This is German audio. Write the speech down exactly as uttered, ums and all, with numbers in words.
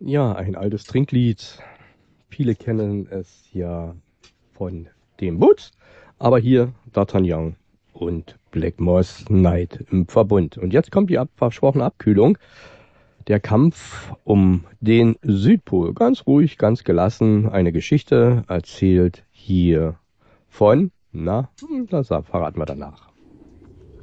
Ja, ein altes Trinklied. Viele kennen es ja von dem Woods, aber hier D'Artagnan und Black Moss Knight im Verbund. Und jetzt kommt die ab versprochene Abkühlung. Der Kampf um den Südpol. Ganz ruhig, ganz gelassen. Eine Geschichte erzählt hier von, na, das verraten wir danach.